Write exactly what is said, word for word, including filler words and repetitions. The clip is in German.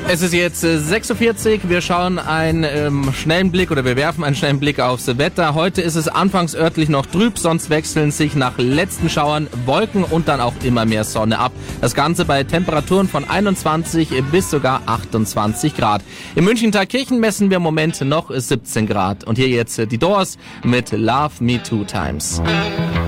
Es ist jetzt äh, sechs Uhr vierzig. Wir schauen einen ähm, schnellen Blick oder wir werfen einen schnellen Blick aufs Wetter. Heute ist es anfangs örtlich noch trüb, sonst wechseln sich nach letzten Schauern Wolken und dann auch immer mehr Sonne ab. Das Ganze bei Temperaturen von einundzwanzig bis sogar achtundzwanzig Grad. In München-Thalkirchen messen wir im Moment noch siebzehn Grad. Und hier jetzt äh, die Doors mit Love Me Two Times.